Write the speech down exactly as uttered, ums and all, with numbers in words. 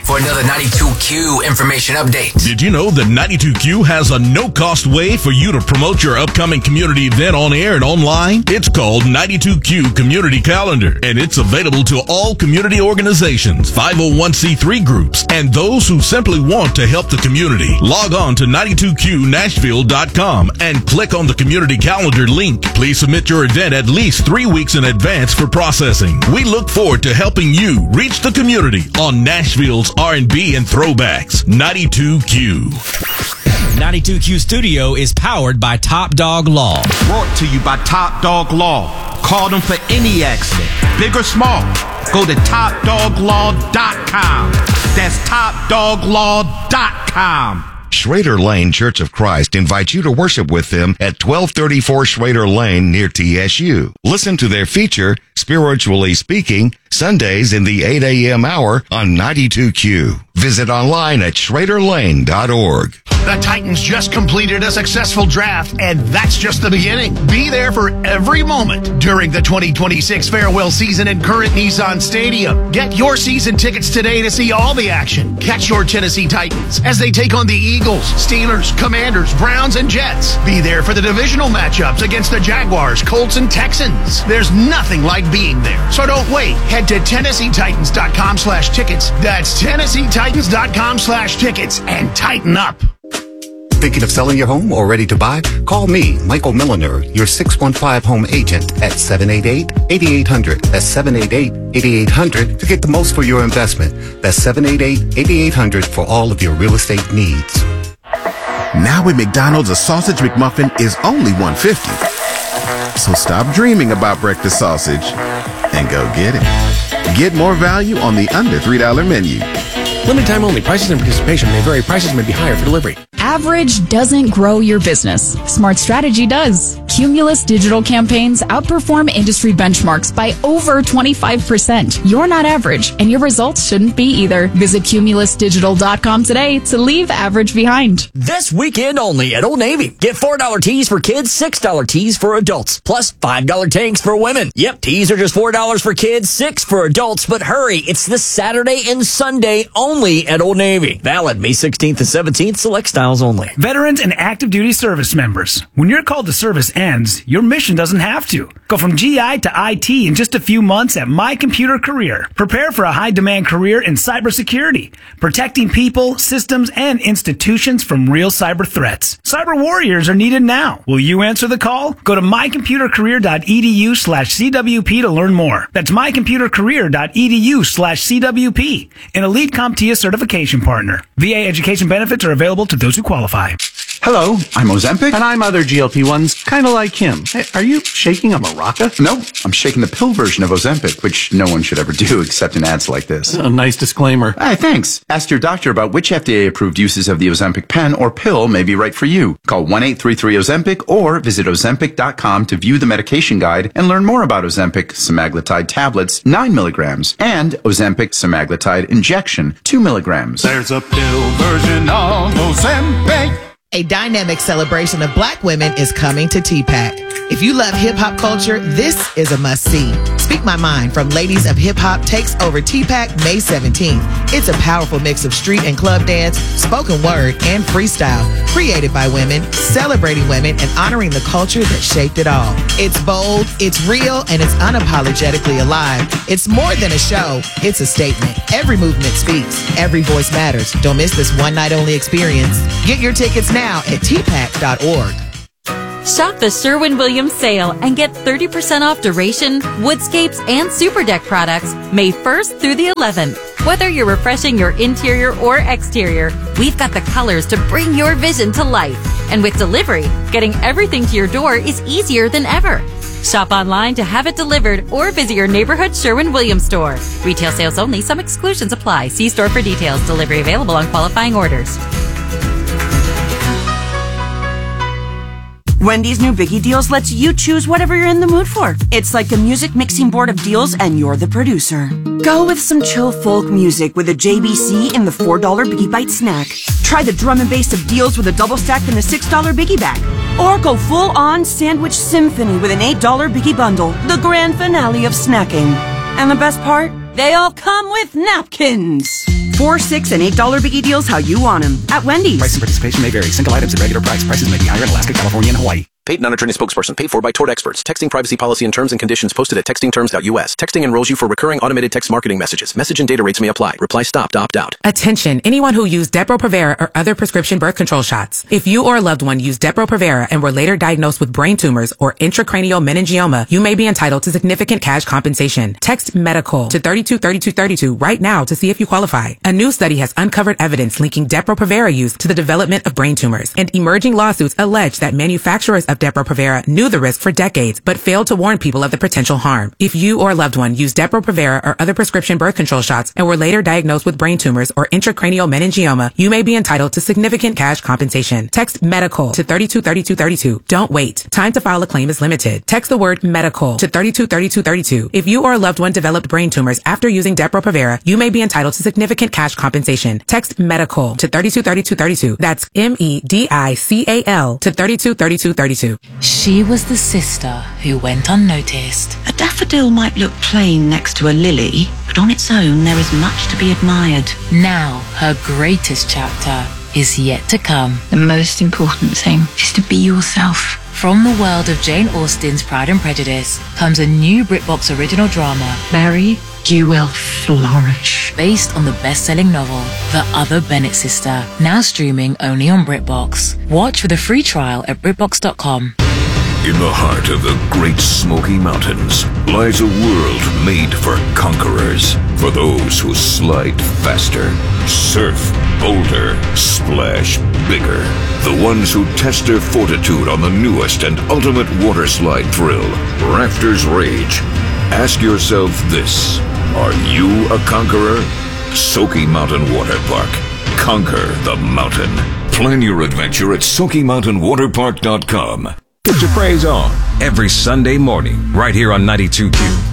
for another ninety-two Q information update. Did you know that ninety-two Q has a no-cost way for you to promote your upcoming community event on air and online? It's called ninety-two Q Community Calendar, and it's available to all community organizations, five oh one c three groups, and those who simply want to help the community. Log on to ninety-two Q Nashville dot com and click on the community calendar link. Please submit your event at least three weeks in advance for processing. We look forward to helping you reach the community on Nashville's R and B and throwbacks. ninety-two Q. ninety-two Q Studio is powered by Top Dog Law. Brought to you by Top Dog Law. Call them for any accident, big or small. Go to top dog law dot com. That's top dog law dot com. Schrader Lane Church of Christ invites you to worship with them at twelve thirty-four Schrader Lane near T S U. Listen to their feature, Spiritually Speaking, Sundays in the eight a.m. hour on ninety-two Q. Visit online at schrader lane dot org. The Titans just completed a successful draft, and that's just the beginning. Be there for every moment during the twenty twenty-six farewell season in current Nissan Stadium. Get your season tickets today to see all the action. Catch your Tennessee Titans as they take on the Eagles, Steelers, Commanders, Browns, and Jets. Be there for the divisional matchups against the Jaguars, Colts, and Texans. There's nothing like being there, so don't wait. Head to Tennessee Titans dot com slash tickets. That's Tennessee Titans dot com slash tickets and tighten up. Thinking of selling your home or ready to buy? Call me, Michael Milliner, your six one five home agent at seven eight eight, eight eight hundred. That's seven eight eight, eight eight hundred to get the most for your investment. That's seven eight eight, eight eight hundred for all of your real estate needs. Now at McDonald's, a sausage McMuffin is only one dollar fifty. So stop dreaming about breakfast sausage and go get it. Get more value on the under three dollar menu. Limited time only. Prices and participation may vary. Prices may be higher for delivery. Average doesn't grow your business. Smart Strategy does. Cumulus digital campaigns outperform industry benchmarks by over twenty-five percent. You're not average, and your results shouldn't be either. Visit cumulus digital dot com today to leave average behind. This weekend only at Old Navy. Get four dollar tees for kids, six dollar tees for adults, plus five dollar tanks for women. Yep, tees are just four dollars for kids, six dollars for adults, but hurry, it's this Saturday and Sunday only at Old Navy. Valid May sixteenth and seventeenth, select styles only. Veterans and active duty service members. When your call to service ends, your mission doesn't have to. Go from G I to I T in just a few months at My Computer Career. Prepare for a high-demand career in cybersecurity, protecting people, systems, and institutions from real cyber threats. Cyber warriors are needed now. Will you answer the call? Go to my computer career dot e d u slash c w p to learn more. That's my computer career dot e d u slash c w p. An elite CompTIA certification partner. V A education benefits are available to those who qualify. Hello, I'm Ozempic. And I'm other G L P ones, kind of like him. Hey, are you shaking a maraca? No, I'm shaking the pill version of Ozempic, which no one should ever do except in ads like this. A nice disclaimer. Hey, thanks. Ask your doctor about which F D A-approved uses of the Ozempic pen or pill may be right for you. Call one eight three three Ozempic or visit ozempic dot com to view the medication guide and learn more about Ozempic semaglutide tablets, nine milligrams, and Ozempic semaglutide injection, two milligrams. There's a pill version of Ozempic. A dynamic celebration of black women is coming to T PAC. If you love hip-hop culture, this is a must-see. Speak My Mind from Ladies of Hip Hop takes over T PAC May seventeenth. It's a powerful mix of street and club dance, spoken word, and freestyle, created by women, celebrating women, and honoring the culture that shaped it all. It's bold, it's real, and it's unapologetically alive. It's more than a show, it's a statement. Every movement speaks. Every voice matters. Don't miss this one-night-only experience. Get your tickets now at t pac dot org. Shop the Sherwin-Williams sale and get thirty percent off Duration, Woodscapes, and Super Deck products May first through the eleventh. Whether you're refreshing your interior or exterior, we've got the colors to bring your vision to life. And with delivery, getting everything to your door is easier than ever. Shop online to have it delivered or visit your neighborhood Sherwin-Williams store. Retail sales only. Some exclusions apply. See store for details. Delivery available on qualifying orders. Wendy's new Biggie Deals lets you choose whatever you're in the mood for. It's like a music mixing board of deals and you're the producer. Go with some chill folk music with a J B C in the four dollar Biggie Bite snack. Try the drum and bass of deals with a double stack in the six dollar Biggie bag. Or go full on sandwich symphony with an eight dollar Biggie bundle, the grand finale of snacking. And the best part? They all come with napkins. Four, six, and eight dollar biggie deals how you want them at Wendy's. Price and participation may vary. Single items at regular price. Prices may be higher in Alaska, California, and Hawaii. Paid non-attorney spokesperson. Paid for by Tort Experts. Texting privacy policy and terms and conditions posted at texting terms dot U S. Texting enrolls you for recurring automated text marketing messages. Message and data rates may apply. Reply stop to opt out. Attention, anyone who used Depo-Provera or other prescription birth control shots. If you or a loved one used Depo-Provera and were later diagnosed with brain tumors or intracranial meningioma, you may be entitled to significant cash compensation. Text MEDICAL to thirty-two thirty-two thirty-two right now to see if you qualify. A new study has uncovered evidence linking Depo-Provera use to the development of brain tumors, and emerging lawsuits allege that manufacturers of Depo-Provera knew the risk for decades, but failed to warn people of the potential harm. If you or a loved one used Depo-Provera or other prescription birth control shots and were later diagnosed with brain tumors or intracranial meningioma, you may be entitled to significant cash compensation. Text MEDICAL to thirty-two thirty-two thirty-two. Don't wait. Time to file a claim is limited. Text the word MEDICAL to thirty-two thirty-two thirty-two. If you or a loved one developed brain tumors after using Depo-Provera, you may be entitled to significant cash compensation. Text MEDICAL to thirty-two thirty-two thirty-two. That's M E D I C A L to thirty-two thirty-two thirty-two. She was the sister who went unnoticed. A daffodil might look plain next to a lily, but on its own there is much to be admired. Now, her greatest chapter is yet to come. The most important thing is to be yourself. From the world of Jane Austen's Pride and Prejudice comes a new BritBox original drama, Mary, you will flourish. Based on the best-selling novel, The Other Bennett Sister, now streaming only on BritBox. Watch with a free trial at Britbox dot com. In the heart of the Great Smoky Mountains lies a world made for conquerors, for those who slide faster, surf bolder, splash bigger, the ones who test their fortitude on the newest and ultimate water slide thrill, Rafters Rage. Ask yourself this: are you a conqueror? Soaky Mountain Water Park. Conquer the mountain. Plan your adventure at Soaky Mountain Water Park dot com. Get your praise on every Sunday morning right here on ninety-two Q.